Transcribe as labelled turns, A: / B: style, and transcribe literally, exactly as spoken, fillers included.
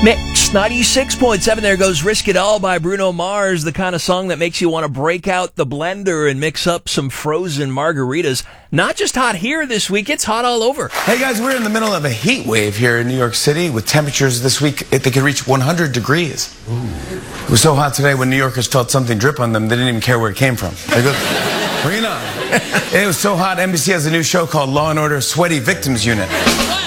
A: Mix ninety-six point seven. There goes Risk It All by Bruno Mars, the kind of song that makes you want to break out the blender and mix up some frozen margaritas. Not just hot here this week, it's hot all over.
B: Hey guys, we're in the middle of a heat wave here in New York City with temperatures this week, they could reach one hundred degrees. Ooh. It was so hot today when New Yorkers felt something drip on them, they didn't even care where it came from. They go, bring it on. It was so hot, N B C has a new show called Law and Order Sweaty Victims Unit.